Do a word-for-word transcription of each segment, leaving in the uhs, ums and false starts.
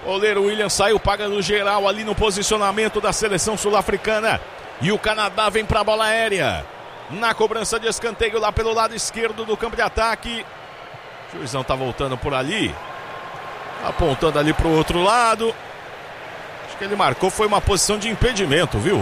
Goleiro Williams saiu pagando geral ali no posicionamento da seleção sul-africana. E o Canadá vem para a bola aérea. Na cobrança de escanteio lá pelo lado esquerdo do campo de ataque. O juizão tá voltando por ali. Apontando ali pro outro lado. Acho que ele marcou, foi uma posição de impedimento, viu?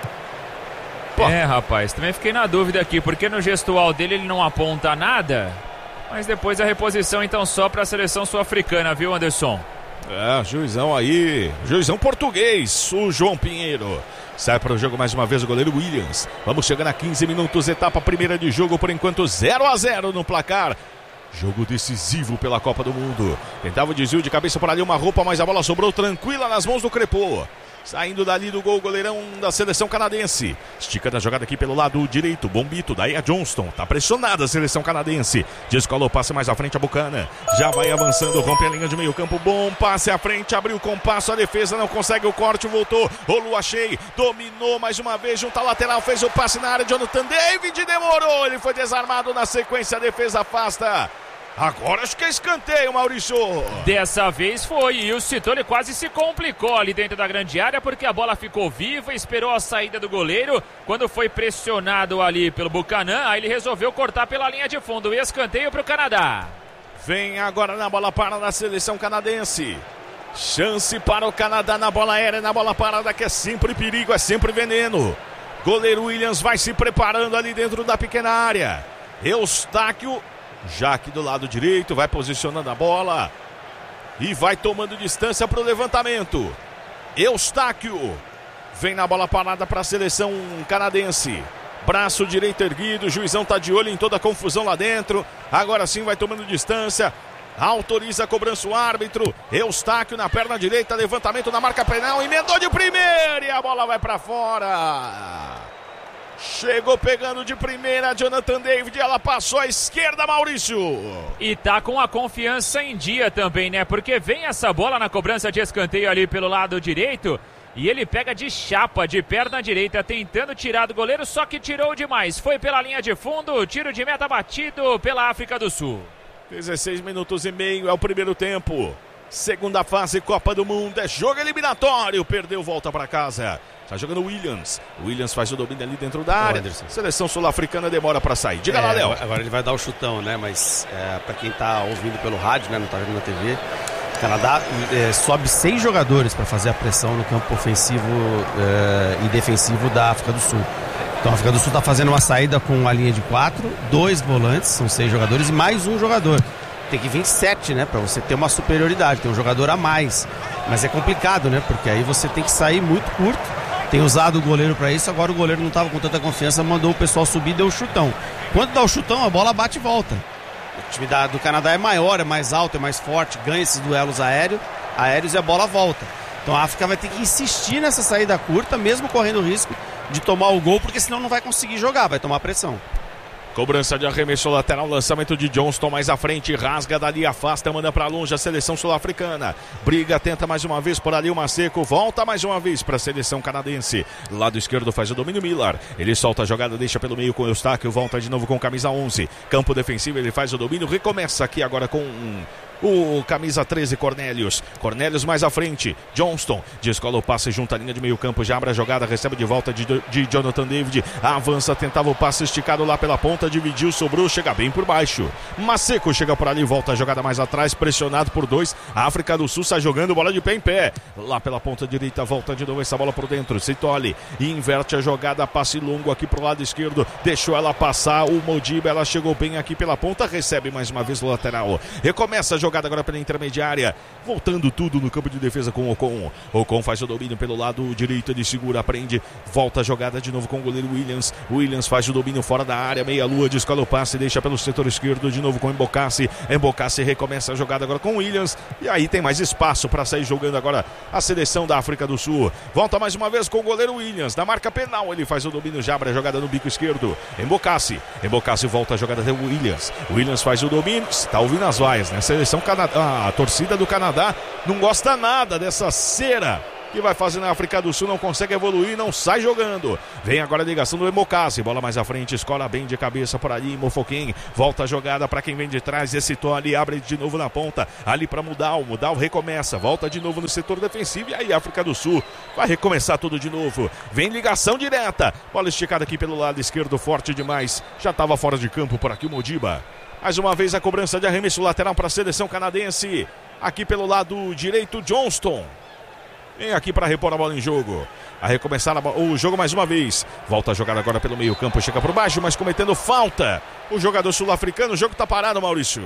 Pô. É, rapaz, também fiquei na dúvida aqui, porque no gestual dele ele não aponta nada. Mas depois a reposição então só para a seleção sul-africana, viu, Anderson? É, juizão aí, juizão português, o João Pinheiro. Sai para o jogo mais uma vez o goleiro Williams. Vamos chegando a quinze minutos, etapa primeira de jogo, por enquanto zero a zero no placar. Jogo decisivo pela Copa do Mundo. Tentava o desvio de cabeça por ali, uma roupa, mas a bola sobrou tranquila nas mãos do Crepô. Saindo dali do gol, goleirão da seleção canadense. Esticando a jogada aqui pelo lado direito. Bombito, daí a Johnston. Tá pressionada a seleção canadense. Descola o passe mais à frente a Buchanan. Já vai avançando, rompe a linha de meio campo. Bom passe à frente, abriu o compasso. A defesa não consegue o corte, voltou. Rolo achei, dominou mais uma vez. Junta a lateral, fez o passe na área. Jonathan David demorou. Ele foi desarmado na sequência. A defesa afasta. Agora acho que é escanteio, Maurício. Dessa vez foi, e o Citoli quase se complicou ali dentro da grande área, porque a bola ficou viva, esperou a saída do goleiro. Quando foi pressionado ali pelo Buchanan, aí ele resolveu cortar pela linha de fundo. E escanteio para o Canadá. Vem agora na bola parada da seleção canadense. Chance para o Canadá na bola aérea, na bola parada, que é sempre perigo, é sempre veneno. Goleiro Williams vai se preparando ali dentro da pequena área. Eustáquio já aqui do lado direito, vai posicionando a bola e vai tomando distância para o levantamento. Eustáquio vem na bola parada para a seleção canadense. Braço direito erguido, o juizão tá de olho em toda a confusão lá dentro. Agora sim vai tomando distância. Autoriza a cobrança o árbitro. Eustáquio na perna direita, levantamento na marca penal, emendou de primeira e a bola vai para fora. Chegou pegando de primeira Jonathan David, ela passou à esquerda, Maurício. E tá com a confiança em dia também, né? Porque vem essa bola na cobrança de escanteio ali pelo lado direito e ele pega de chapa, de perna direita, tentando tirar do goleiro, só que tirou demais. Foi pela linha de fundo, tiro de meta batido pela África do Sul. dezesseis minutos e meio é o primeiro tempo. Segunda fase, Copa do Mundo, é jogo eliminatório. Perdeu, volta para casa. Tá jogando o Williams. O Williams faz o domínio ali dentro da área. Anderson. Seleção sul-africana demora para sair. Diga é, lá, Léo. Agora ele vai dar o chutão, né? Mas é, para quem tá ouvindo pelo rádio, né? Não tá vendo na T V. O Canadá é, sobe seis jogadores para fazer a pressão no campo ofensivo é, e defensivo da África do Sul. Então a África do Sul tá fazendo uma saída com a linha de quatro, dois volantes, são seis jogadores e mais um jogador. Tem que vir sete, né? Pra você ter uma superioridade, tem um jogador a mais. Mas é complicado, né? Porque aí você tem que sair muito curto. Tem usado o goleiro para isso, agora o goleiro não estava com tanta confiança, mandou o pessoal subir e deu o chutão. Quando dá o chutão, a bola bate e volta. O time da, do Canadá é maior, é mais alto, é mais forte, ganha esses duelos aéreos, aéreos e a bola volta. Então a África vai ter que insistir nessa saída curta, mesmo correndo o risco de tomar o gol, porque senão não vai conseguir jogar, vai tomar pressão. Cobrança de arremesso lateral, lançamento de Johnston mais à frente, rasga dali, afasta, manda para longe a seleção sul-africana. Briga, tenta mais uma vez por ali o Maceco, volta mais uma vez para a seleção canadense. Lado esquerdo faz o domínio Miller, ele solta a jogada, deixa pelo meio com o Eustáquio, volta de novo com camisa onze. Campo defensivo, ele faz o domínio, recomeça aqui agora com um... o camisa treze, Cornelius. Cornelius mais à frente. Johnston descola o passe junto à linha de meio campo. Já abre a jogada, recebe de volta de, de Jonathan David. Avança, tentava o passe esticado lá pela ponta. Dividiu, sobrou, chega bem por baixo. Maceco chega por ali, volta a jogada mais atrás. Pressionado por dois. A África do Sul sai jogando bola de pé em pé. Lá pela ponta direita, volta de novo essa bola por dentro. Citoli inverte a jogada, passe longo aqui pro lado esquerdo. Deixou ela passar. O Modiba, ela chegou bem aqui pela ponta. Recebe mais uma vez o lateral. Recomeça a jogada. Jogada agora pela intermediária, voltando tudo no campo de defesa com o Ocon. Ocon faz o domínio pelo lado direito, ele segura, prende, volta a jogada de novo com o goleiro Williams. Williams faz o domínio fora da área, meia lua, descola o passe, deixa pelo setor esquerdo de novo com Embocassi. Embocassi recomeça a jogada agora com o Williams, e aí tem mais espaço para sair jogando agora a seleção da África do Sul. Volta mais uma vez com o goleiro Williams, na marca penal, ele faz o domínio, já abre a jogada no bico esquerdo. Embocassi, Embocassi volta a jogada até o Williams. Williams faz o domínio, está ouvindo as vaias, né? Seleção Canadá, a torcida do Canadá não gosta nada dessa cera que vai fazer na África do Sul, não consegue evoluir, não sai jogando. Vem agora a ligação do Embocassi, bola mais à frente, escola bem de cabeça por ali, Mofoquim, volta a jogada para quem vem de trás, excitou ali, abre de novo na ponta, ali para Mudal, Mudal recomeça, volta de novo no setor defensivo, e aí a África do Sul vai recomeçar tudo de novo. Vem ligação direta, bola esticada aqui pelo lado esquerdo, forte demais, já estava fora de campo por aqui o Modiba. Mais uma vez a cobrança de arremesso lateral para a seleção canadense, aqui pelo lado direito, Johnston. Vem aqui para repor a bola em jogo. A recomeçar a o jogo mais uma vez. Volta a jogada agora pelo meio campo. Chega por baixo, mas cometendo falta. O jogador sul-africano. O jogo está parado, Maurício.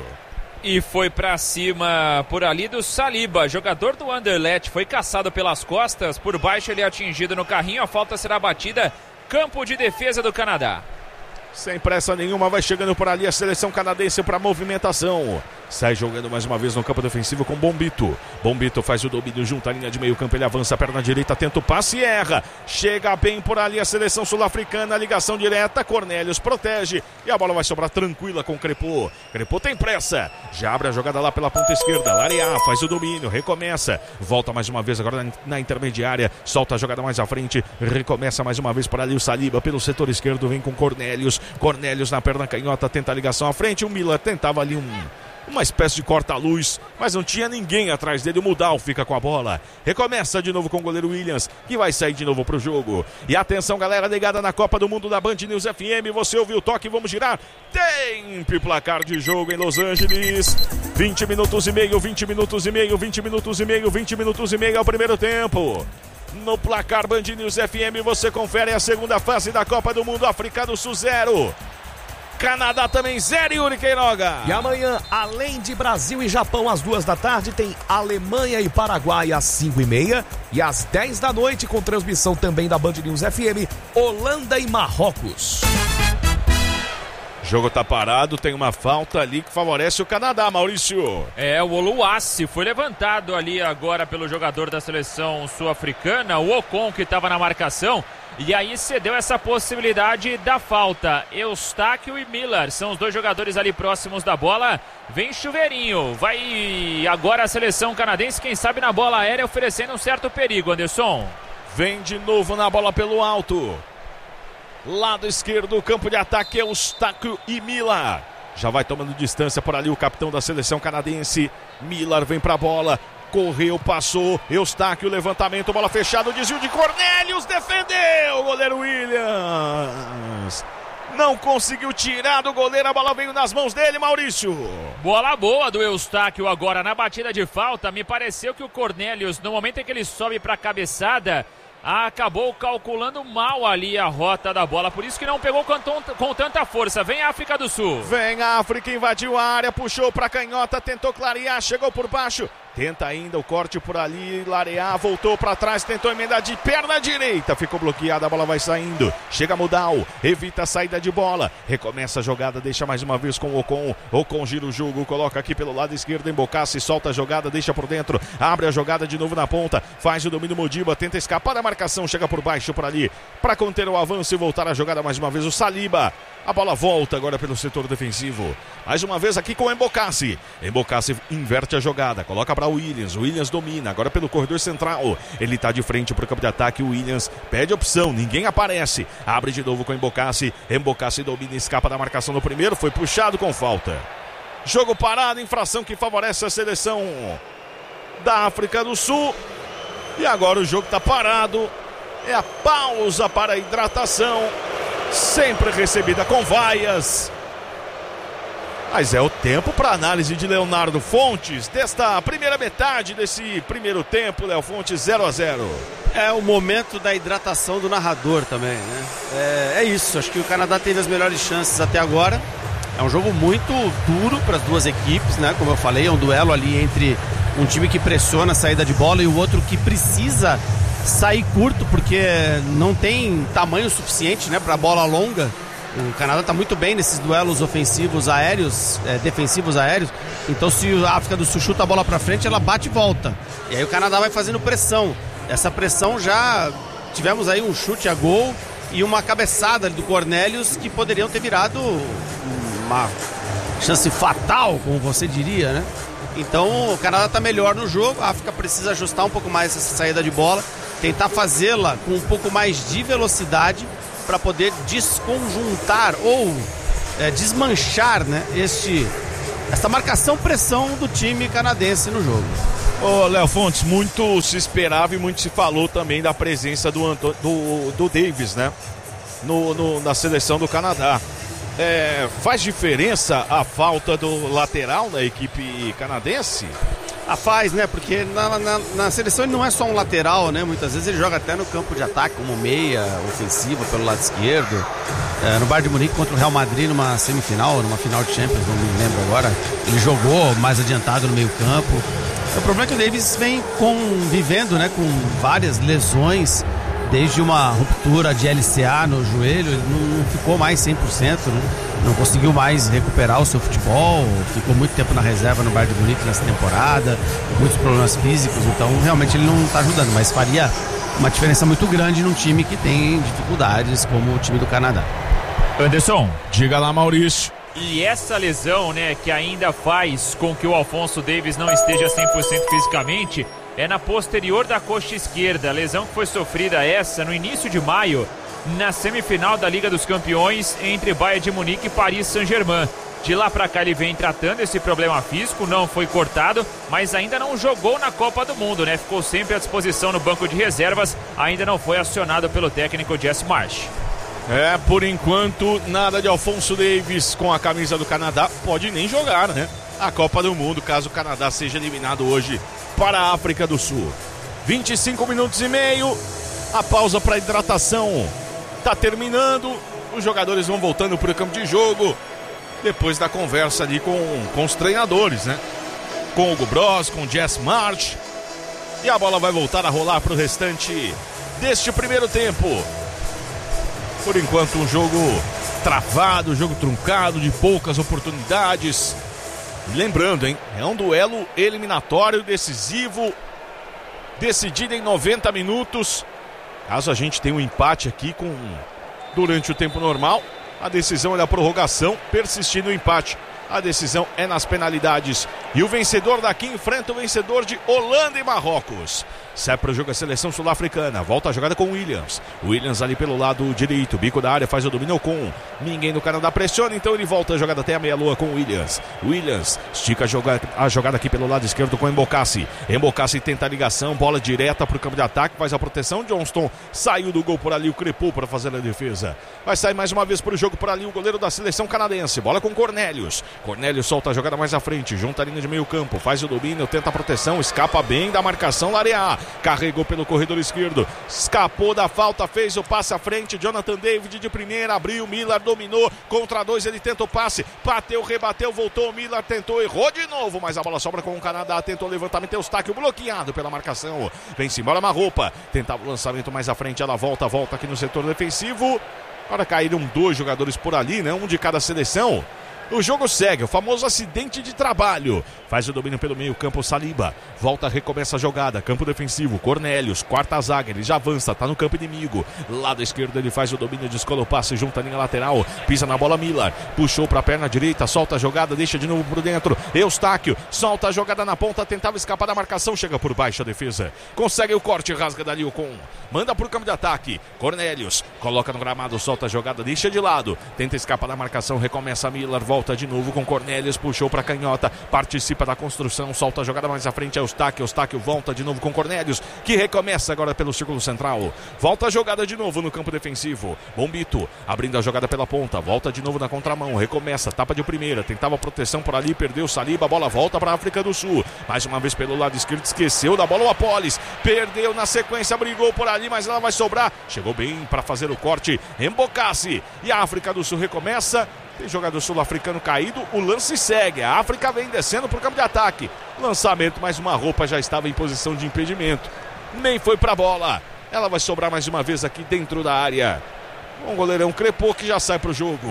E foi para cima por ali do Saliba. Jogador do Anderlecht. Foi caçado pelas costas. Por baixo ele é atingido no carrinho. A falta será batida. Campo de defesa do Canadá. Sem pressa nenhuma, vai chegando por ali a seleção canadense para movimentação. Sai jogando mais uma vez no campo defensivo com Bombito. Bombito faz o domínio junto à linha de meio campo. Ele avança a perna direita, tenta o passe e erra. Chega bem por ali a seleção sul-africana. Ligação direta. Cornelius protege. E a bola vai sobrar tranquila com o Crepô. Crepô tem pressa. Já abre a jogada lá pela ponta esquerda. Lariá faz o domínio. Recomeça. Volta mais uma vez agora na, na intermediária. Solta a jogada mais à frente. Recomeça mais uma vez por ali o Saliba. Pelo setor esquerdo vem com Cornelius. Cornelius na perna canhota. Tenta a ligação à frente. O Miller tentava ali um... uma espécie de corta-luz, mas não tinha ninguém atrás dele. O Mudal fica com a bola. Recomeça de novo com o goleiro Williams, que vai sair de novo pro jogo. E atenção, galera ligada na Copa do Mundo da Band News F M. Você ouviu o toque, vamos girar. Tempo e placar de jogo em Los Angeles. vinte minutos e meio, vinte minutos e meio, vinte minutos e meio, vinte minutos e meio é o primeiro tempo. No placar Band News F M você confere a segunda fase da Copa do Mundo. África do Sul zero. Canadá também zero, Yuri Queiroga. E amanhã, além de Brasil e Japão, às duas da tarde, tem Alemanha e Paraguai às cinco e meia. E às dez da noite, com transmissão também da Band News F M, Holanda e Marrocos. O jogo tá parado, tem uma falta ali que favorece o Canadá, Maurício. É, o Oluwasi foi levantado ali agora pelo jogador da seleção sul-africana, o Ocon, que estava na marcação. E aí cedeu essa possibilidade da falta. Eustáquio e Miller são os dois jogadores ali próximos da bola. Vem chuveirinho. Vai agora a seleção canadense, quem sabe na bola aérea, oferecendo um certo perigo, Anderson. Vem de novo na bola pelo alto. Lado esquerdo, campo de ataque, Eustáquio e Miller. Já vai tomando distância por ali o capitão da seleção canadense. Miller vem pra bola. Correu, passou, Eustáquio, levantamento, bola fechada, o desvio de Cornelius, defendeu o goleiro Williams. Não conseguiu tirar do goleiro, a bola veio nas mãos dele, Maurício. Bola boa do Eustáquio agora na batida de falta. Me pareceu que o Cornelius, no momento em que ele sobe para a cabeçada, acabou calculando mal ali a rota da bola, por isso que não pegou com, com tanta força. Vem a África do Sul. Vem a África, invadiu a área, puxou para canhota, tentou clarear, chegou por baixo. Tenta ainda o corte por ali, Larear, voltou para trás, tentou emendar de perna direita, ficou bloqueada, a bola vai saindo, chega Mudal, evita a saída de bola, recomeça a jogada, deixa mais uma vez com o Ocon, Ocon gira o jogo, coloca aqui pelo lado esquerdo, Embocassi, solta a jogada, deixa por dentro, abre a jogada de novo na ponta, faz o domínio Modiba, tenta escapar da marcação, chega por baixo por ali, para conter o avanço e voltar a jogada mais uma vez, o Saliba. A bola volta agora pelo setor defensivo. Mais uma vez aqui com o Embocassi. Embocassi inverte a jogada. Coloca para o Williams. O Williams domina. Agora pelo corredor central. Ele está de frente para o campo de ataque. O Williams pede opção. Ninguém aparece. Abre de novo com o Embocassi. Embocassi domina e escapa da marcação no primeiro. Foi puxado com falta. Jogo parado. Infração que favorece a seleção da África do Sul. E agora o jogo está parado. É a pausa para a hidratação. Sempre recebida com vaias. Mas é o tempo para análise de Leonardo Fontes desta primeira metade desse primeiro tempo. Léo Fontes, zero a zero. É o momento da hidratação do narrador também, né? É, é isso, acho que o Canadá teve as melhores chances até agora. É um jogo muito duro para as duas equipes, né? Como eu falei, é um duelo ali entre um time que pressiona a saída de bola e o outro que precisa sair curto porque não tem tamanho suficiente, né, para bola longa. O Canadá está muito bem nesses duelos ofensivos aéreos, é, defensivos aéreos. Então se a África do Sul chuta a bola para frente, ela bate e volta. E aí o Canadá vai fazendo pressão. Essa pressão já tivemos aí um chute a gol e uma cabeçada do Cornelius que poderiam ter virado uma chance fatal, como você diria, né? Então o Canadá está melhor no jogo, a África precisa ajustar um pouco mais essa saída de bola, tentar fazê-la com um pouco mais de velocidade para poder desconjuntar ou é, desmanchar, né, este, essa marcação-pressão do time canadense no jogo. Ô, Léo Fontes, muito se esperava e muito se falou também da presença do, Anto... do, do Davis, né? No, no, na seleção do Canadá. É, faz diferença a falta do lateral na equipe canadense? Ah, faz, né? Porque na, na, na seleção ele não é só um lateral, né? Muitas vezes ele joga até no campo de ataque, como meia ofensiva pelo lado esquerdo. É, no Bayern de Munique contra o Real Madrid numa semifinal, numa final de Champions, não me lembro agora. Ele jogou mais adiantado no meio campo. O problema é que o Davis vem convivendo, né, com várias lesões, desde uma ruptura de L C A no joelho, ele não, não ficou mais cem por cento, né? Não conseguiu mais recuperar o seu futebol, ficou muito tempo na reserva no Bayern de Munique nessa temporada, muitos problemas físicos, então realmente ele não está ajudando, mas faria uma diferença muito grande num time que tem dificuldades como o time do Canadá. Anderson, diga lá, Maurício. E essa lesão, né, que ainda faz com que o Alphonso Davies não esteja cem por cento fisicamente, é na posterior da coxa esquerda. A lesão que foi sofrida essa no início de maio, na semifinal da Liga dos Campeões entre Bayern de Munique e Paris Saint-Germain. De lá pra cá ele vem tratando esse problema físico, não foi cortado, mas ainda não jogou na Copa do Mundo, né? Ficou sempre à disposição no banco de reservas, ainda não foi acionado pelo técnico Jesse Marsch. É, por enquanto, nada de Alphonso Davies com a camisa do Canadá, pode nem jogar, né? A Copa do Mundo, caso o Canadá seja eliminado hoje para a África do Sul. vinte e cinco minutos e meio, a pausa para hidratação tá terminando, os jogadores vão voltando para o campo de jogo, depois da conversa ali com, com os treinadores, né? Com o Hugo Broz, com o Jesse Marsch, e a bola vai voltar a rolar para o restante deste primeiro tempo. Por enquanto um jogo travado, jogo truncado, de poucas oportunidades. E lembrando, hein, é um duelo eliminatório decisivo, decidido em noventa minutos. Caso a gente tenha um empate aqui com durante o tempo normal, a decisão é da prorrogação, persistindo o empate. A decisão é nas penalidades. E o vencedor daqui enfrenta o vencedor de Holanda e Marrocos. Sai para o jogo a seleção sul-africana. Volta a jogada com o Williams. Williams ali pelo lado direito. Bico da área, faz o domínio com ninguém no Canadá pressiona. Então ele volta a jogada até a meia-lua com o Williams. Williams estica a jogada, a jogada aqui pelo lado esquerdo com o Embocassi. Embocassi tenta a ligação. Bola direta para o campo de ataque. Faz a proteção. Johnston saiu do gol por ali. O Crepô para fazer a defesa. Vai sair mais uma vez para o jogo por ali o goleiro da seleção canadense. Bola com Cornelius. Cornelius solta a jogada mais à frente. Junta a linha de meio campo. Faz o domínio. Tenta a proteção. Escapa bem da marcação. Larear. Carregou pelo corredor esquerdo, escapou da falta, fez o passe à frente. Jonathan David de primeira, abriu, Miller dominou, contra dois, ele tenta o passe, bateu, rebateu, voltou, Miller tentou, errou de novo, mas a bola sobra com o Canadá, tentou o levantamento, Eustáquio bloqueado pela marcação, vem-se embora Marropa, tentava o lançamento mais à frente, ela volta, volta aqui no setor defensivo. Agora caíram dois jogadores por ali, né, um de cada seleção. O jogo segue, o famoso acidente de trabalho. Faz o domínio pelo meio campo, Saliba. Volta, recomeça a jogada. Campo defensivo, Cornelius. Quarta zaga, ele já avança, tá no campo inimigo. Lado esquerdo ele faz o domínio, descola o passe, junta a linha lateral. Pisa na bola, Miller. Puxou pra perna direita, solta a jogada, deixa de novo por dentro. Eustáquio, solta a jogada na ponta, tentava escapar da marcação, chega por baixo a defesa. Consegue o corte, rasga dali o com. Manda pro campo de ataque. Cornelius, coloca no gramado, solta a jogada, deixa de lado. Tenta escapar da marcação, recomeça Miller, volta de novo com Cornelius, puxou para canhota, participa da construção, solta a jogada mais à frente, é Eustáquio, Eustáquio volta de novo com Cornelius, que recomeça agora pelo círculo central, volta a jogada de novo no campo defensivo, Bombito, abrindo a jogada pela ponta, volta de novo na contramão, recomeça, tapa de primeira, tentava proteção por ali, perdeu Saliba, a bola volta para a África do Sul, mais uma vez pelo lado esquerdo, esqueceu da bola o Apolis, perdeu na sequência, brigou por ali, mas ela vai sobrar, chegou bem para fazer o corte, Embocassi, e a África do Sul recomeça. Tem jogador sul-africano caído, o lance segue, a África vem descendo para o campo de ataque, lançamento, mas uma roupa já estava em posição de impedimento, nem foi para a bola, ela vai sobrar mais uma vez aqui dentro da área, um goleirão Crepô que já sai para o jogo,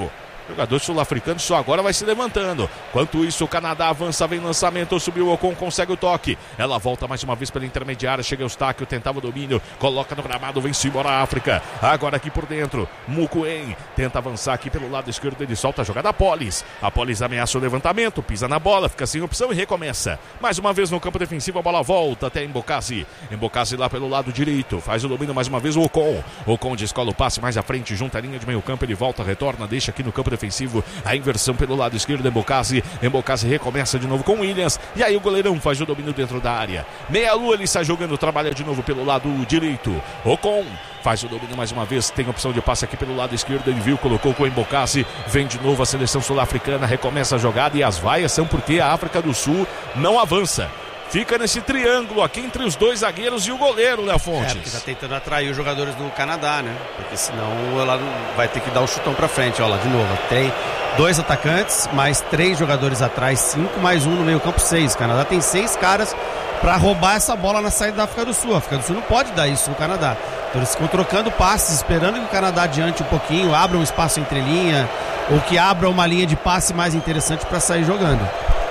Jogador sul-africano só agora vai se levantando. Enquanto isso, o Canadá avança, vem lançamento, subiu o Ocon, consegue o toque. Ela volta mais uma vez pela intermediária, chega o Eustáquio, tentava o domínio, coloca no gramado, vem-se embora a África. Agora aqui por dentro, Mukuen tenta avançar aqui pelo lado esquerdo, ele solta a jogada a Polis. A Polis ameaça o levantamento, pisa na bola, fica sem opção e recomeça. Mais uma vez no campo defensivo, a bola volta até Embocasi. Embocasi lá pelo lado direito, faz o domínio mais uma vez o Ocon. Ocon descola o passe mais à frente, junta a linha de meio campo, ele volta, retorna, deixa aqui no campo defensivo a inversão pelo lado esquerdo, Embocasi. Embocasi recomeça de novo com Williams, e aí o goleirão faz o domínio dentro da área. Meia-lua, ele sai jogando, trabalha de novo pelo lado direito. Ocon faz o domínio mais uma vez, tem opção de passe aqui pelo lado esquerdo, ele viu, colocou com o Embocasi, vem de novo a seleção sul-africana, recomeça a jogada e as vaias são porque a África do Sul não avança. Fica nesse triângulo aqui entre os dois zagueiros e o goleiro, Léo Fontes. É, porque tá tentando atrair os jogadores do Canadá, né? Porque senão ela vai ter que dar o chutão pra frente, ó lá, de novo. Tem dois atacantes, mais três jogadores atrás, cinco, mais um no meio campo, seis. O Canadá tem seis caras pra roubar essa bola na saída da África do Sul. A África do Sul não pode dar isso no Canadá. Então eles ficam trocando passes, esperando que o Canadá adiante um pouquinho, abra um espaço entre linha, ou que abra uma linha de passe mais interessante pra sair jogando.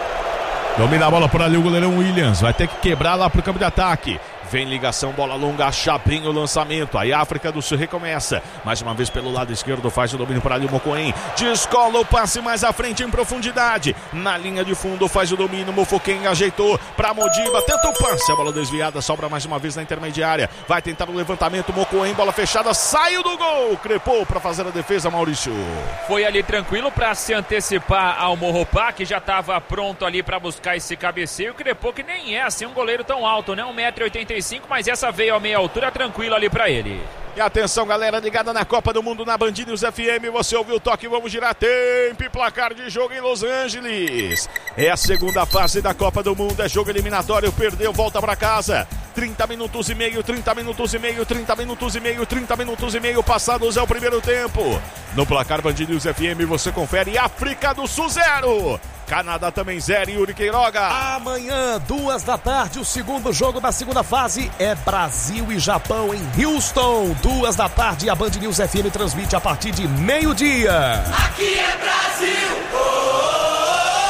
Domina a bola por ali o goleirão Williams, vai ter que quebrar lá pro campo de ataque. Vem ligação, bola longa, acha bem o lançamento. Aí a África do Sul recomeça. Mais uma vez pelo lado esquerdo, faz o domínio para ali o Mokoen. Descola o passe mais à frente em profundidade. Na linha de fundo faz o domínio. Mofoken ajeitou para Modiba. Tenta o passe, a bola desviada, sobra mais uma vez na intermediária. Vai tentar o levantamento, Mokoen, bola fechada, saiu do gol. Crepou para fazer a defesa, Maurício. Foi ali tranquilo para se antecipar ao Morropá, que já estava pronto ali para buscar esse cabeceio. Crepou que nem é assim um goleiro tão alto, né? um metro e oitenta e cinco, mas essa veio a meia altura, tranquilo ali pra ele. E atenção, galera, ligada na Copa do Mundo na Band News F M, você ouviu o toque, vamos girar tempo e placar de jogo em Los Angeles. É a segunda fase da Copa do Mundo, é jogo eliminatório, perdeu, volta pra casa. trinta minutos e meio, trinta minutos e meio, trinta minutos e meio, trinta minutos e meio passados é o primeiro tempo. No placar Band News F M você confere África do Sul zero. Canadá também zero, Yuri Queiroga. Amanhã, duas da tarde, o segundo jogo da segunda fase é Brasil e Japão em Houston. Duas da tarde, a Band News F M transmite a partir de meio-dia. Aqui é Brasil! Oh, oh, oh.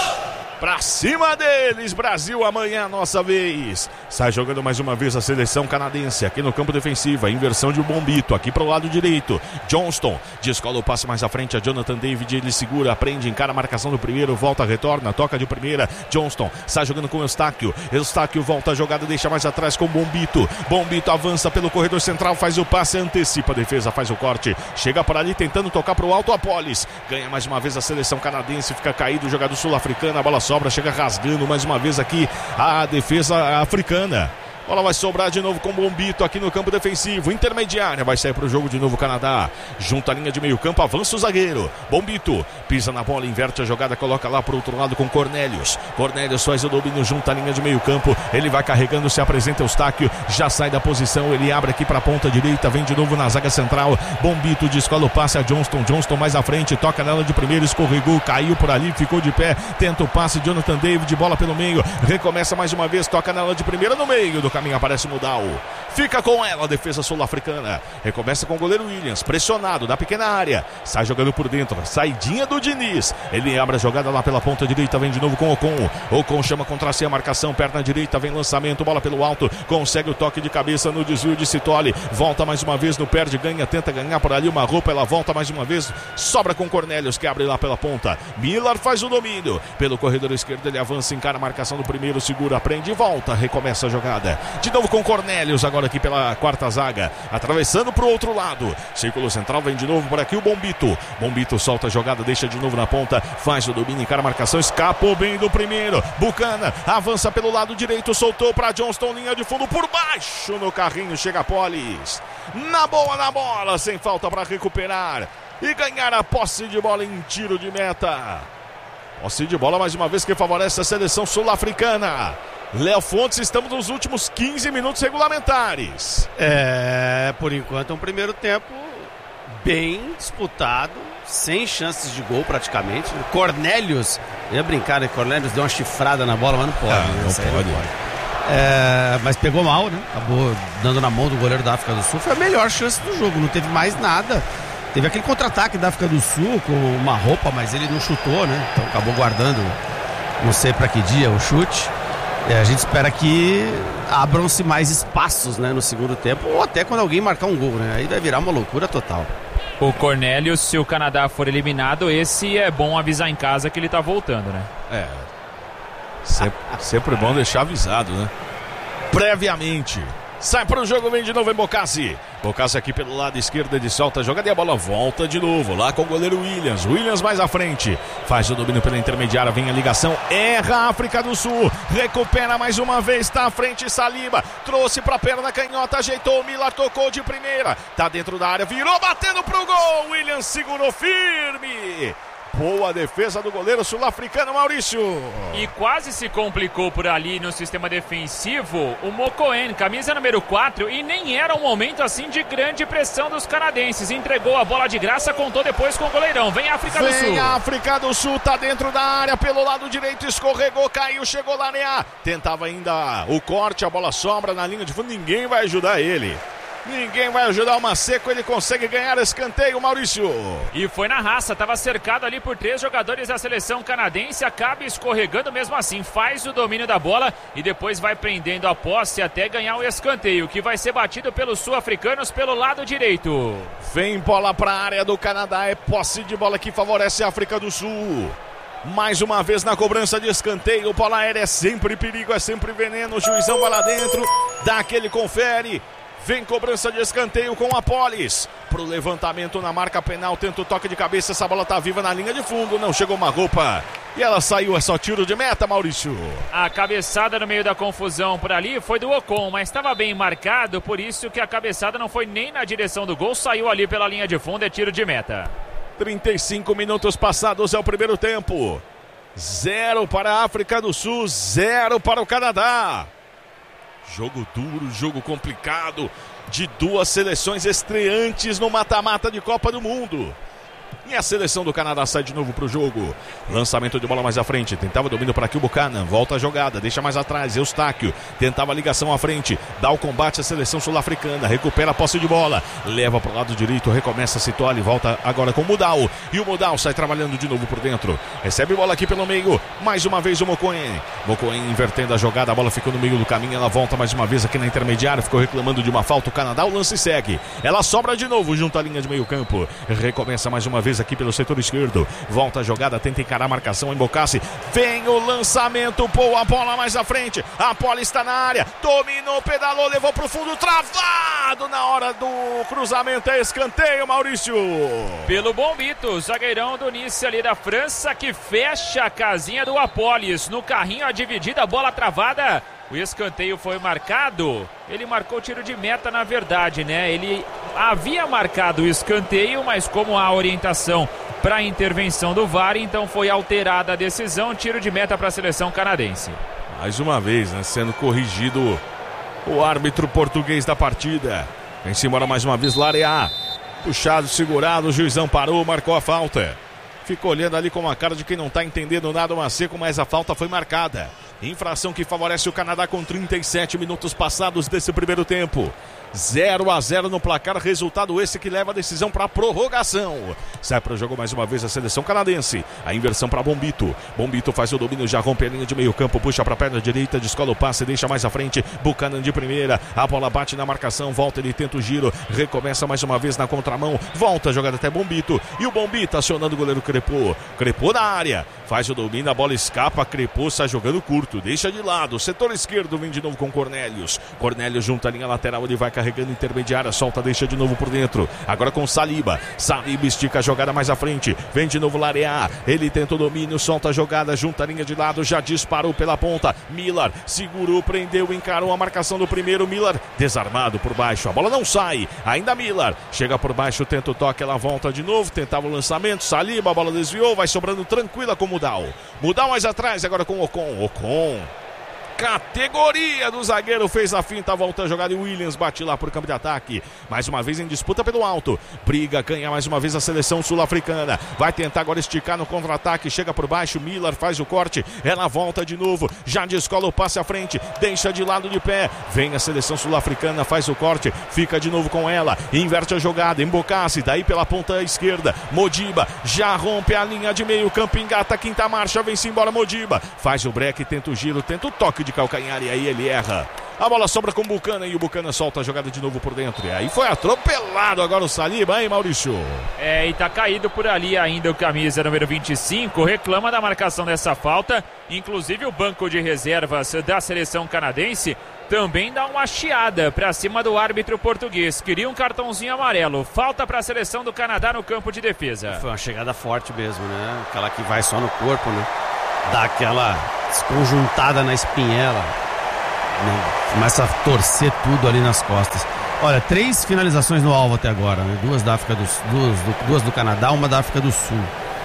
Pra cima deles, Brasil, amanhã a nossa vez. Sai jogando mais uma vez a seleção canadense aqui no campo defensivo, a inversão de Bombito aqui pro lado direito. Johnston descola o passe mais à frente, a Jonathan David, ele segura, prende, encara a marcação do primeiro, volta, retorna, toca de primeira. Johnston sai jogando com o Eustáquio. Eustáquio volta a jogada, deixa mais atrás com Bombito. Bombito avança pelo corredor central, faz o passe, antecipa a defesa, faz o corte. Chega por ali tentando tocar pro alto, a Polis. Ganha mais uma vez a seleção canadense, fica caído o jogador sul-africano, a bola sobra, chega rasgando mais uma vez aqui a defesa africana. Bola vai sobrar de novo com o Bombito aqui no campo defensivo. Intermediária, vai sair para o jogo de novo o Canadá. Junta a linha de meio campo, avança o zagueiro. Bombito pisa na bola, inverte a jogada, coloca lá para o outro lado com Cornelius. Cornelius faz o domínio, junta a linha de meio campo. Ele vai carregando, se apresenta Eustáquio. Já sai da posição, ele abre aqui para a ponta direita. Vem de novo na zaga central. Bombito descola o passe a Johnston. Johnston mais à frente, toca nela de primeiro, escorregou, caiu por ali, ficou de pé. Tenta o passe, Jonathan David, bola pelo meio. Recomeça mais uma vez, toca nela de primeira no meio do caminho. Aparece o Mudal, fica com ela a defesa sul-africana, recomeça com o goleiro Williams, pressionado da pequena área, sai jogando por dentro, saidinha do Diniz, ele abre a jogada lá pela ponta direita, vem de novo com o Ocon, Ocon chama contra si a marcação, perna direita, vem lançamento, bola pelo alto, consegue o toque de cabeça no desvio de Citoli, volta mais uma vez, no perde, ganha, tenta ganhar por ali uma roupa, ela volta mais uma vez, sobra com Cornelius, que abre lá pela ponta, Miller faz o domínio, pelo corredor esquerdo ele avança, encara a marcação do primeiro, segura, prende e volta, recomeça a jogada. De novo com Cornelius, agora aqui pela quarta zaga, atravessando para o outro lado, círculo central, vem de novo por aqui o Bombito, Bombito solta a jogada, deixa de novo na ponta, faz o domínio, encara a marcação, escapou bem do primeiro, Bucana, avança pelo lado direito, soltou para Johnston, linha de fundo por baixo, no carrinho, chega a Polis, na boa, na bola, sem falta para recuperar e ganhar a posse de bola em tiro de meta. Posse de bola mais uma vez que favorece a seleção sul-africana. Léo Fontes, estamos nos últimos quinze minutos regulamentares. É, por enquanto é um primeiro tempo bem disputado, sem chances de gol praticamente. Cornelius, eu ia brincar, né? Cornelius deu uma chifrada na bola, mas não pode. Ah, né? não pode. Não pode. É, mas pegou mal, né? Acabou dando na mão do goleiro da África do Sul. Foi a melhor chance do jogo, não teve mais nada. Teve aquele contra-ataque da África do Sul com uma roupa, mas ele não chutou, né? Então acabou guardando, não sei para que dia, o chute. E a gente espera que abram-se mais espaços, né, no segundo tempo, ou até quando alguém marcar um gol, né? Aí vai virar uma loucura total. O Cornélio, se o Canadá for eliminado, esse é bom avisar em casa que ele tá voltando, né? É. Sempre, sempre bom deixar avisado, né? Previamente. Sai para o jogo, vem de novo em Bocassi. Bocassi aqui pelo lado esquerdo, ele solta a jogada e a bola volta de novo. Lá com o goleiro Williams. Williams mais à frente. Faz o domínio pela intermediária, vem a ligação. Erra a África do Sul. Recupera mais uma vez, está à frente Saliba. Trouxe para a perna canhota, ajeitou o Miller, tocou de primeira. Tá dentro da área, virou, batendo pro gol. Williams segurou firme. Boa defesa do goleiro sul-africano Maurício. E quase se complicou por ali no sistema defensivo o Mokoen, camisa número quatro, e nem era um momento assim de grande pressão dos canadenses. Entregou a bola de graça, contou depois com o goleirão. Vem a África do Sul. Vem a África do Sul, tá dentro da área, pelo lado direito, escorregou, caiu, chegou lá Neá. Tentava ainda o corte, a bola sobra na linha de fundo, ninguém vai ajudar ele. Ninguém vai ajudar o Maceco, ele consegue ganhar escanteio, Maurício. E foi na raça, estava cercado ali por três jogadores da seleção canadense, acaba escorregando mesmo assim, faz o domínio da bola e depois vai prendendo a posse até ganhar o escanteio, que vai ser batido pelos sul-africanos pelo lado direito. Vem bola para a área do Canadá, é posse de bola que favorece a África do Sul. Mais uma vez na cobrança de escanteio, bola aérea é sempre perigo, é sempre veneno, o juizão vai lá dentro, dá aquele confere. Vem cobrança de escanteio com a Polis. Pro levantamento na marca penal, tenta o toque de cabeça, essa bola tá viva na linha de fundo, não chegou uma roupa. E ela saiu, é só tiro de meta, Maurício. A cabeçada no meio da confusão por ali foi do Ocon, mas estava bem marcado, por isso que a cabeçada não foi nem na direção do gol, saiu ali pela linha de fundo, é tiro de meta. trinta e cinco minutos passados é o primeiro tempo. Zero para a África do Sul, zero para o Canadá. Jogo duro, jogo complicado de duas seleções estreantes no mata-mata de Copa do Mundo. E a seleção do Canadá sai de novo para o jogo. Lançamento de bola mais à frente. Tentava domínio para aqui o Buchanan. Volta a jogada, deixa mais atrás. Eustáquio tentava a ligação à frente. Dá o combate à seleção sul-africana. Recupera a posse de bola. Leva para o lado direito. Recomeça a situar e volta agora com o Mudal. E o Mudal sai trabalhando de novo por dentro. Recebe bola aqui pelo meio. Mais uma vez o Mokoen. Mokoen invertendo a jogada. A bola ficou no meio do caminho. Ela volta mais uma vez aqui na intermediária. Ficou reclamando de uma falta. O Canadá, o lance segue. Ela sobra de novo junto à linha de meio campo. Recomeça mais uma vez aqui pelo setor esquerdo, volta a jogada, tenta encarar a marcação em Bocassi, vem o lançamento, pô, a bola mais à frente, a bola está na área, dominou, pedalou, levou pro fundo, travado na hora do cruzamento, é escanteio, Maurício. Pelo Bombito, zagueirão do Nice ali da França, que fecha a casinha do Apolis, no carrinho a dividida, bola travada. O escanteio foi marcado, ele marcou tiro de meta na verdade, né? Ele havia marcado o escanteio, mas como há orientação para a intervenção do V A R, então foi alterada a decisão, tiro de meta para a seleção canadense. Mais uma vez, né? Sendo corrigido o árbitro português da partida. Vem-se embora mais uma vez, Lareá. Puxado, segurado, o juizão parou, marcou a falta. Fica olhando ali com a cara de quem não está entendendo nada o Maceco, mas a falta foi marcada. Infração que favorece o Canadá com trinta e sete minutos passados desse primeiro tempo. zero a zero no placar, resultado esse que leva a decisão para a prorrogação. Sai para o jogo mais uma vez a seleção canadense. A inversão para Bombito. Bombito faz o domínio, já rompe a linha de meio campo, puxa para a perna direita, descola o passe, deixa mais à frente. Buchanan de primeira, a bola bate na marcação, volta, ele tenta o giro, recomeça mais uma vez na contramão, volta a jogada até Bombito. E o Bombito acionando o goleiro Crepô. Crepô na área, faz o domínio, a bola escapa, Crepô sai jogando curto, deixa de lado. Setor esquerdo vem de novo com Cornelius. Cornelius junto à linha lateral, ele vai carregando intermediária, solta, deixa de novo por dentro. Agora com Saliba. Saliba estica a jogada mais à frente. Vem de novo Lareá. Ele tenta o domínio, solta a jogada, junta a linha de lado, já disparou pela ponta. Miller segurou, prendeu, encarou a marcação do primeiro. Miller desarmado por baixo. A bola não sai. Ainda Miller. Chega por baixo, tenta o toque, ela volta de novo. Tentava o lançamento. Saliba, a bola desviou, vai sobrando tranquila com o Mudal. Mudal mais atrás, agora com o Ocon. Ocon. categoria do zagueiro, fez a finta, volta a jogada e Williams bate lá pro campo de ataque. Mais uma vez em disputa pelo alto. Briga, ganha mais uma vez a seleção sul-africana. Vai tentar agora esticar no contra-ataque, chega por baixo, Miller faz o corte, ela volta de novo, já descola o passe à frente, deixa de lado de pé. Vem a seleção sul-africana, faz o corte, fica de novo com ela, inverte a jogada, Embocassi, daí pela ponta esquerda, Modiba, já rompe a linha de meio campo, engata a quinta marcha, vem-se embora Modiba, faz o break, tenta o giro, tenta o toque de calcanhar e aí ele erra. A bola sobra com o Buchanan e o Buchanan solta a jogada de novo por dentro. E aí foi atropelado agora o Saliba, hein, Maurício? É, e tá caído por ali ainda o camisa número vinte e cinco, reclama da marcação dessa falta. Inclusive o banco de reservas da seleção canadense também dá uma chiada pra cima do árbitro português. Queria um cartãozinho amarelo. Falta pra seleção do Canadá no campo de defesa. Foi uma chegada forte mesmo, né? Aquela que vai só no corpo, né? Dá aquela desconjuntada na espinhela. Começa a torcer tudo ali nas costas. Olha, três finalizações no alvo até agora, né? Duas da África do, duas, do, duas do Canadá, uma da África do Sul.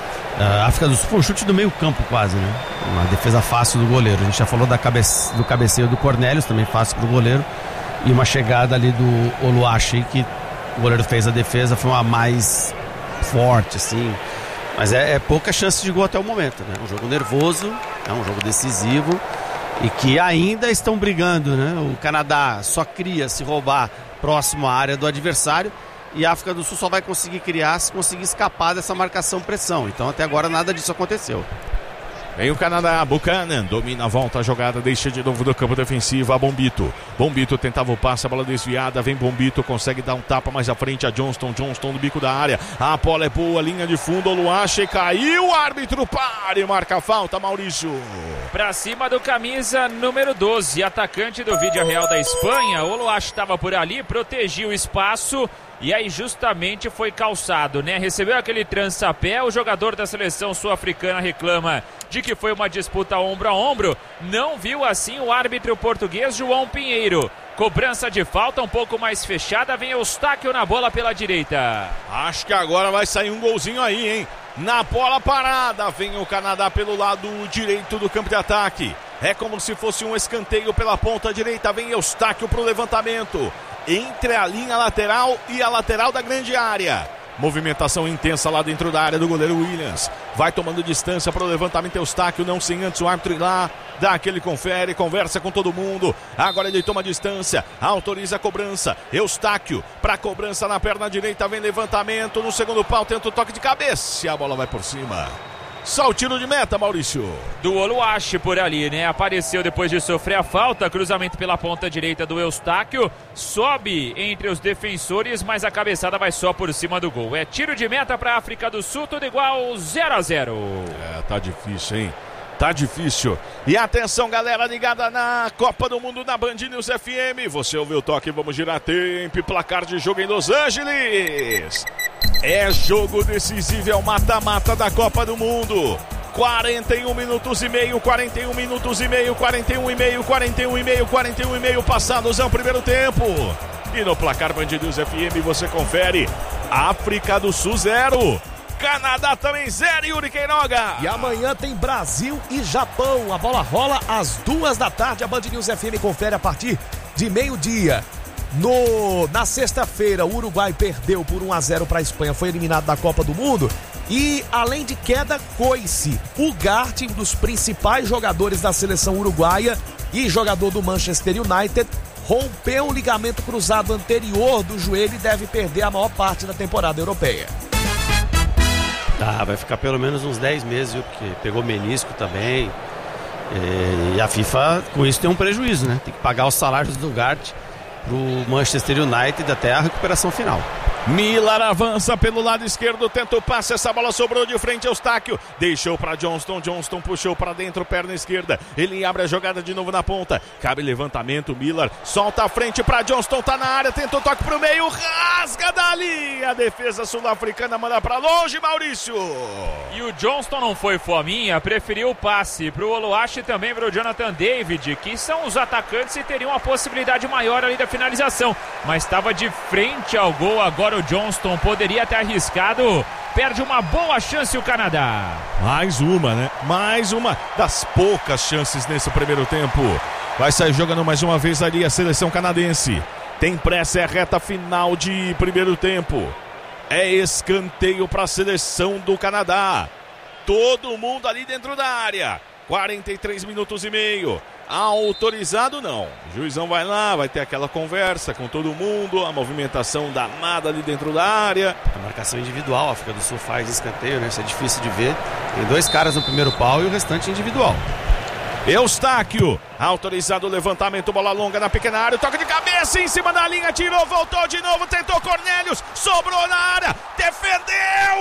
A África do Sul foi um chute do meio campo quase, né? Uma defesa fácil do goleiro. A gente já falou da cabe- do cabeceio do Cornelius, também fácil pro goleiro. E uma chegada ali do Oluwashi, que o goleiro fez a defesa, foi uma mais forte, assim. Mas é, é pouca chance de gol até o momento, né? Um jogo nervoso, é um jogo decisivo. E que ainda estão brigando, né? O Canadá só cria se roubar próximo à área do adversário e a África do Sul só vai conseguir criar se conseguir escapar dessa marcação-pressão. Então até agora nada disso aconteceu. Vem o Canadá, Buchanan, domina a volta, a jogada, deixa de novo do campo defensivo a Bombito. Bombito tentava o passe, a bola desviada, vem Bombito, consegue dar um tapa mais à frente a Johnston, Johnston no bico da área, a bola é boa, linha de fundo, Oluwashi caiu, o árbitro para e marca a falta, Maurício. Pra cima do camisa número doze, atacante do Vídeo Real da Espanha, Oluwashi estava por ali, protegia o espaço. E aí justamente foi calçado, né? Recebeu aquele trança-pé, o jogador da seleção sul-africana reclama de que foi uma disputa ombro a ombro. Não viu assim o árbitro português João Pinheiro. Cobrança de falta um pouco mais fechada, vem Eustáquio na bola pela direita. Acho que agora vai sair um golzinho aí, hein? Na bola parada, vem o Canadá pelo lado direito do campo de ataque. É como se fosse um escanteio pela ponta direita, vem Eustáquio pro levantamento. Entre a linha lateral e a lateral da grande área. Movimentação intensa lá dentro da área do goleiro Williams. Vai tomando distância para o levantamento Eustáquio, não sem antes o árbitro ir lá, dá aquele confere, conversa com todo mundo. Agora ele toma distância, autoriza a cobrança. Eustáquio para a cobrança na perna direita, vem levantamento no segundo pau, tenta o toque de cabeça e a bola vai por cima. Só o tiro de meta, Maurício. Do Oluwashi por ali, né? Apareceu depois de sofrer a falta. Cruzamento pela ponta direita do Eustáquio. Sobe entre os defensores, mas a cabeçada vai só por cima do gol. É tiro de meta para a África do Sul, tudo igual zero a zero. É, tá difícil, hein? Tá difícil. E atenção, galera ligada na Copa do Mundo na Band News F M. Você ouviu o toque, vamos girar tempo e placar de jogo em Los Angeles. É jogo decisivo, é o mata-mata da Copa do Mundo. quarenta e um minutos e meio, quarenta e um minutos e meio, quarenta e um e meio, quarenta e um e meio, quarenta e um e meio passados é o primeiro tempo. E no placar Band News F M você confere África do Sul zero. Canadá também zero, Yuri Queiroga. E amanhã tem Brasil e Japão. A bola rola às duas da tarde. A Band News F M confere a partir de meio-dia. No, na sexta-feira, o Uruguai perdeu por um a zero para a Espanha, foi eliminado da Copa do Mundo. E além de queda, Coice, Ugarte, um dos principais jogadores da seleção uruguaia e jogador do Manchester United, rompeu o ligamento cruzado anterior do joelho e deve perder a maior parte da temporada europeia. Ah, vai ficar pelo menos uns dez meses, viu? Porque pegou menisco também. E a FIFA, com isso, tem um prejuízo, né? Tem que pagar os salários do Ugarte pro Manchester United até a recuperação final. Miller avança pelo lado esquerdo, tenta o passe, essa bola sobrou de frente, Eustáquio deixou para Johnston, Johnston puxou para dentro, perna esquerda, ele abre a jogada de novo na ponta, cabe levantamento, Miller solta a frente para Johnston, tá na área, tenta o toque pro meio, rasga dali, a defesa sul-africana manda para longe, Maurício. E o Johnston não foi fominha, preferiu o passe pro Oluwashi e também pro Jonathan David, que são os atacantes e teriam uma possibilidade maior ali da finalização, mas estava de frente ao gol. Agora o Johnston poderia ter arriscado, perde uma boa chance o Canadá. Mais uma, né? Mais uma das poucas chances nesse primeiro tempo. Vai sair jogando mais uma vez ali a seleção canadense. Tem pressa, é a reta final de primeiro tempo. É escanteio para a seleção do Canadá. Todo mundo ali dentro da área. quarenta e três minutos e meio. Autorizado não. O juizão vai lá, vai ter aquela conversa com todo mundo. A movimentação danada ali dentro da área. A marcação individual, a África do Sul faz escanteio, né? Isso é difícil de ver. Tem dois caras no primeiro pau e o restante individual. Eustáquio, autorizado o levantamento, bola longa na pequena área, toque de cabeça em cima da linha, tirou, voltou de novo, tentou Cornelius, sobrou na área, defendeu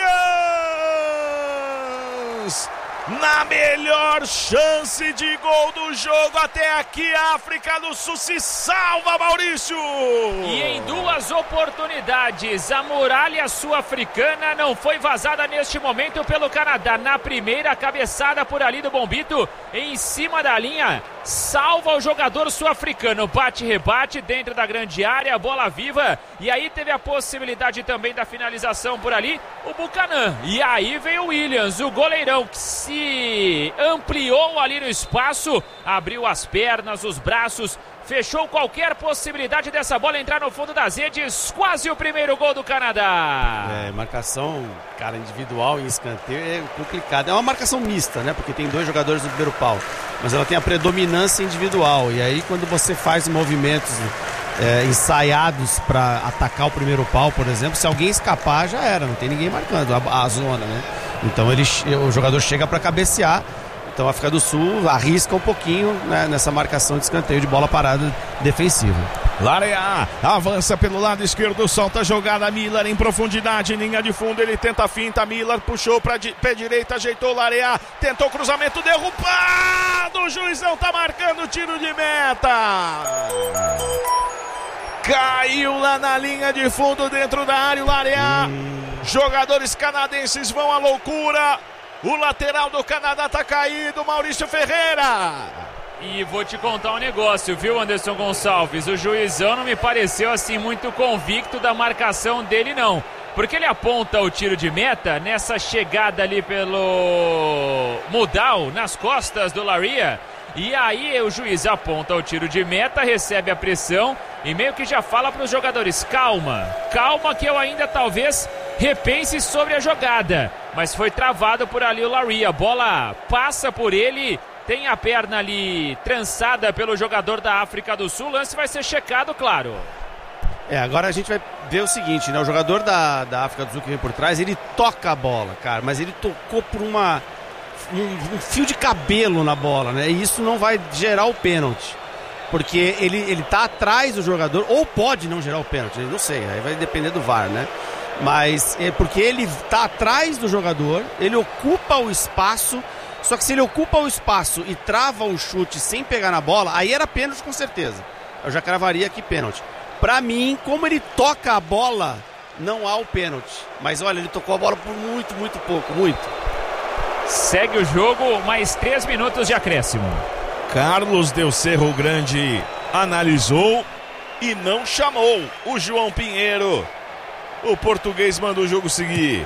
Williams! Na melhor chance de gol do jogo até aqui, a África do Sul se salva, Maurício! E em duas oportunidades, a muralha sul-africana não foi vazada neste momento pelo Canadá. Na primeira, cabeçada por ali do Bombito, em cima da linha, salva o jogador sul-africano. Bate-rebate dentro da grande área, bola viva. E aí teve a possibilidade também da finalização por ali, o Buchanan. E aí veio o Williams, o goleirão, que se ampliou ali no espaço, abriu as pernas, os braços, fechou qualquer possibilidade dessa bola entrar no fundo das redes. Quase o primeiro gol do Canadá. É, marcação, cara, individual em escanteio é complicado. É uma marcação mista, né? Porque tem dois jogadores no primeiro pau, mas ela tem a predominância individual. E aí quando você faz movimentos é, ensaiados para atacar o primeiro pau, por exemplo, se alguém escapar já era, não tem ninguém marcando a, a zona, né? Então ele, o jogador chega para cabecear. Então a África do Sul arrisca um pouquinho, né, nessa marcação de escanteio de bola parada defensiva. Larea avança pelo lado esquerdo, solta a jogada, Miller em profundidade, linha de fundo, ele tenta a finta, Miller puxou para di- pé direito, ajeitou Larea, tentou o cruzamento, derrubado, o juizão tá marcando o tiro de meta. Caiu lá na linha de fundo dentro da área o Larea. Hum. Jogadores canadenses vão à loucura. O lateral do Canadá tá caído, Maurício Ferreira. E vou te contar um negócio, viu, Anderson Gonçalves? O juizão não me pareceu assim muito convicto da marcação dele, não. Porque ele aponta o tiro de meta nessa chegada ali pelo Mudal, nas costas do Larea. E aí o juiz aponta o tiro de meta, recebe a pressão e meio que já fala para os jogadores: calma, calma que eu ainda talvez repense sobre a jogada. Mas foi travado por ali o Larea, a bola passa por ele, tem a perna ali trançada pelo jogador da África do Sul, o lance vai ser checado, claro. É, agora a gente vai ver o seguinte, né? O jogador da, da África do Sul que vem por trás, ele toca a bola, cara, mas ele tocou por uma... Um, um fio de cabelo na bola, né? E isso não vai gerar o pênalti, porque ele, ele tá atrás do jogador, ou pode não gerar o pênalti, não sei, aí vai depender do V A R, né? Mas é porque ele tá atrás do jogador, ele ocupa o espaço, só que se ele ocupa o espaço e trava o chute sem pegar na bola, aí era pênalti com certeza. Eu já cravaria aqui pênalti. Pra mim, como ele toca a bola, não há o pênalti. Mas olha, ele tocou a bola por muito, muito pouco, muito. Segue o jogo, mais três minutos de acréscimo. Carlos Del Cerro Grande analisou e não chamou o João Pinheiro. O português manda o jogo seguir.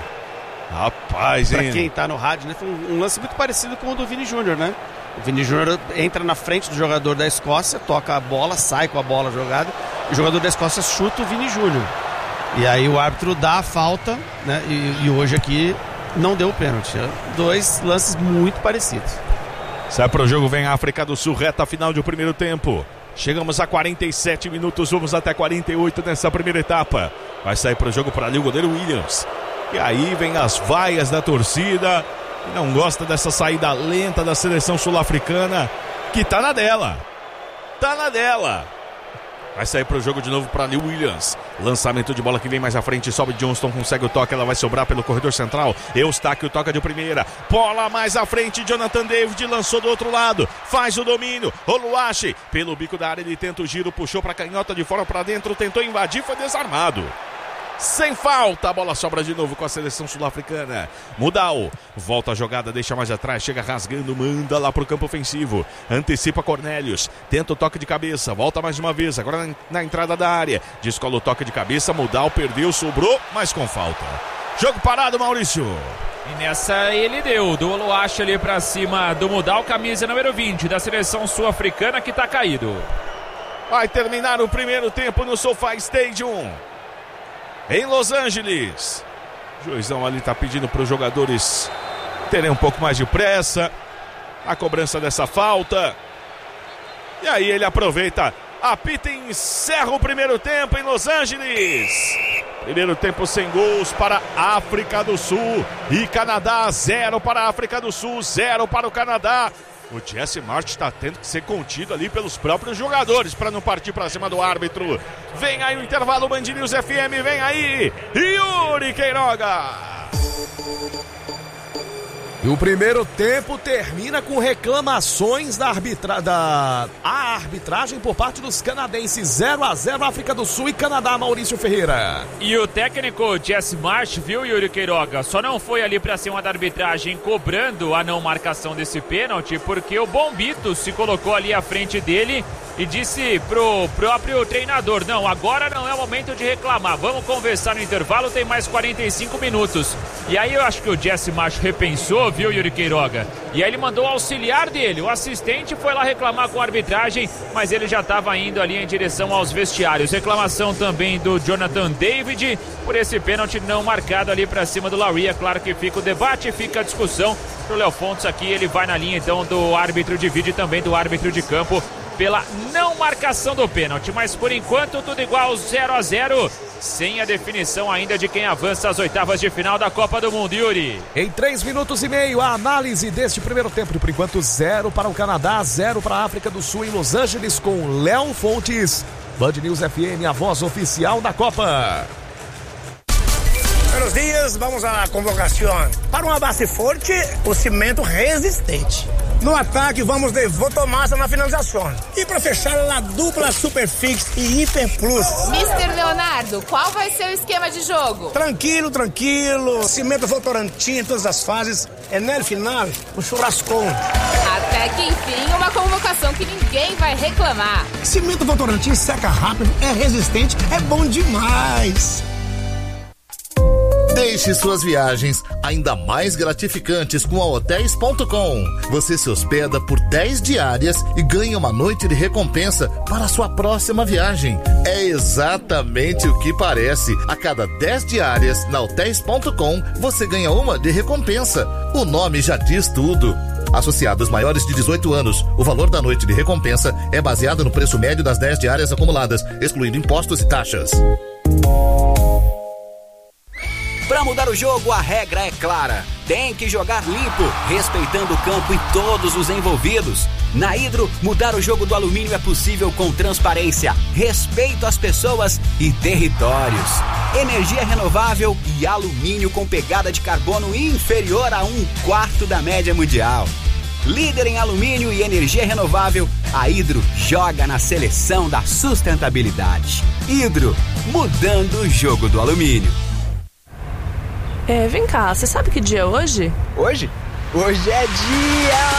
Rapaz, hein? Pra quem tá no rádio, né? Foi um lance muito parecido com o do Vini Júnior, né? O Vini Júnior entra na frente do jogador da Escócia, toca a bola, sai com a bola jogada, e o jogador da Escócia chuta o Vini Júnior. E aí o árbitro dá a falta, né? E, e hoje aqui não deu o pênalti. Dois lances muito parecidos. Sai pro jogo, vem a África do Sul, reta final do primeiro tempo. Chegamos a quarenta e sete minutos, vamos até quarenta e oito nessa primeira etapa. Vai sair pro jogo para ali o goleiro Williams. E aí vem as vaias da torcida, que não gosta dessa saída lenta da seleção sul-africana, que tá na dela. Tá na dela. Vai sair pro jogo de novo para ali o Williams. Lançamento de bola que vem mais à frente. Sobe Johnston, consegue o toque. Ela vai sobrar pelo corredor central. Eustáquio toca de primeira. Bola mais à frente. Jonathan David lançou do outro lado. Faz o domínio. Oluwache pelo bico da área. Ele tenta o giro. Puxou para canhota de fora para dentro. Tentou invadir. Foi desarmado. Sem falta, a bola sobra de novo com a seleção sul-africana. Mudal, volta a jogada, deixa mais atrás, chega rasgando, manda lá pro campo ofensivo. Antecipa Cornelius, tenta o toque de cabeça, volta mais uma vez, agora na, na entrada da área. Descola o toque de cabeça, Mudal perdeu, sobrou, mas com falta. Jogo parado, Maurício. E nessa ele deu, do Oluache ali pra cima do Mudal, camisa número vinte da seleção sul-africana que tá caído. Vai terminar o primeiro tempo no SoFi Stadium, em Los Angeles. O juizão ali tá pedindo para os jogadores terem um pouco mais de pressa a cobrança dessa falta. E aí ele aproveita, apita e encerra o primeiro tempo em Los Angeles. Primeiro tempo sem gols para a África do Sul e Canadá, zero para a África do Sul, zero para o Canadá. O Jesse March está tendo que ser contido ali pelos próprios jogadores para não partir para cima do árbitro. Vem aí o intervalo, Band News F M, vem aí Yuri Queiroga. E o primeiro tempo termina com reclamações da, arbitra... da... A arbitragem por parte dos canadenses. zero a zero África do Sul e Canadá, Maurício Ferreira. E o técnico Jesse March, viu, Yuri Queiroga, só não foi ali para cima da arbitragem cobrando a não marcação desse pênalti, porque o Bombito se colocou ali à frente dele e disse pro próprio treinador: não, agora não é o momento de reclamar, vamos conversar no intervalo, tem mais quarenta e cinco minutos. E aí eu acho que o Jesse March repensou, viu, Yuri Queiroga? E aí ele mandou o auxiliar dele, o assistente, foi lá reclamar com a arbitragem, mas ele já estava indo ali em direção aos vestiários. Reclamação também do Jonathan David por esse pênalti não marcado ali para cima do Lawry. É claro que fica o debate, fica a discussão. Pro Léo Fontes aqui, ele vai na linha então do árbitro de vídeo e também do árbitro de campo pela não marcação do pênalti, mas por enquanto tudo igual, zero a zero, sem a definição ainda de quem avança às oitavas de final da Copa do Mundo, Yuri. Em três minutos e meio, a análise deste primeiro tempo. Por enquanto, zero para o Canadá, zero para a África do Sul em Los Angeles com Léo Fontes. Band News F M, a voz oficial da Copa. Buenos dias, vamos à convocação. Para uma base forte, o cimento resistente. No ataque, vamos de Votomassa na finalização. E para fechar, a dupla Superfix e Hiper Plus. mister Leonardo, qual vai ser o esquema de jogo? Tranquilo, tranquilo. Cimento Votorantim em todas as fases. E no final, o churrascão. Até que enfim, uma convocação que ninguém vai reclamar. Cimento Votorantim seca rápido, é resistente, é bom demais. Deixe suas viagens ainda mais gratificantes com a hotéis ponto com. Você se hospeda por dez diárias e ganha uma noite de recompensa para a sua próxima viagem. É exatamente o que parece. A cada dez diárias na hotéis ponto com, você ganha uma de recompensa. O nome já diz tudo. Associados maiores de dezoito anos, o valor da noite de recompensa é baseado no preço médio das dez diárias acumuladas, excluindo impostos e taxas. Para mudar o jogo, a regra é clara. Tem que jogar limpo, respeitando o campo e todos os envolvidos. Na Hidro, mudar o jogo do alumínio é possível com transparência, respeito às pessoas e territórios. Energia renovável e alumínio com pegada de carbono inferior a um quarto da média mundial. Líder em alumínio e energia renovável, a Hidro joga na seleção da sustentabilidade. Hidro, mudando o jogo do alumínio. É, vem cá, você sabe que dia é hoje? Hoje? Hoje é dia...